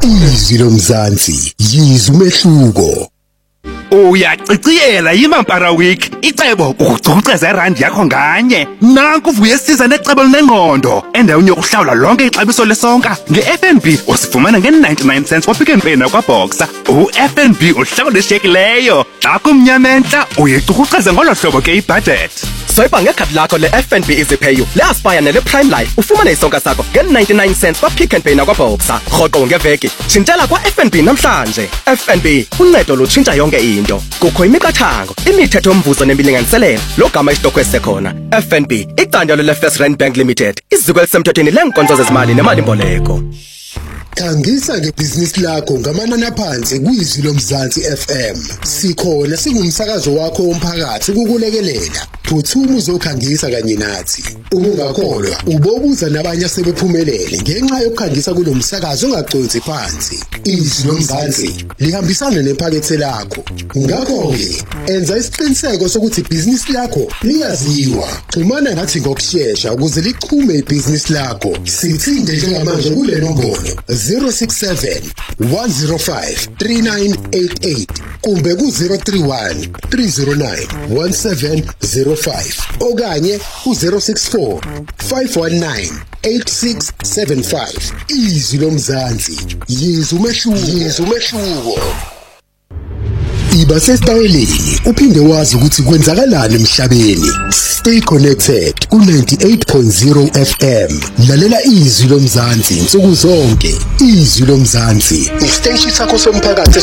Izwi lomzansi yizwe umehluko. Uyaciciyela yiMampara Week icebo ukugcuca zerandi yakho nganye nanku uvuye siza necebo lenengqondo endaweni yokuhlawula lonke ixabiso lesonka ngeFNB usifumana nge99 cents kwa Pick n Pay nakwaBoxer uFNB uhlawula ishekileyo xa kumnyamenta uyicucuceza ngolo hlobo ke ibudget Swipe ngekhadi lakho leFNB EasyPay leAspire nelePrime Life ufumane isonka sakho nge99 cents kwa Pick n Pay nakwaBoxer rhoqo ngeveki tshintshela kwaFNB namhlanje FNB uncedo lutshintsha yonke into kukho imiqathango imithetho yomvuzo nemilinganiselelo logama isitokho esisekhona FNB icandelo leFirst Rand Bank Limited iziko elisemthethweni lenkonzo zezimali nemali imboleko Khangisa ngebhizinisi lakho ngamanani aphansi kwizwi lomzansi FM. Sikhona singumsakazo wakho womphakathi ukukulekelela. Phuthuma uzokhangisa kanye nathi. Ungakholwa ubobuza nabanye asebephumelele ngenxa yokukhangisa kulomsakazo ongagcotsi phansi. Izwi lomzansi lihambisana nephakethe lakho. Ngakho ke enza isiqiniseko sokuthi ibhizinisi lakho liyaziwa. Xhumana nathi ngokusheshsha ukuze liqhume ibhizinisi lakho. Sithinde njengamanje kule nombolo 067 105 3988 kumbe ku 031 309 1705 okanye ku 064 519 8675 Izwi lomzansi yizwe umehluko Iba sesitayeleni uphinde wazi ukuthi kwenzakalani emhlabeni. Stay connected ku 98.0 FM. Lalela izwi lomzansi insuku zonke. Izwi lomzansi isiteshi sakho somphakathi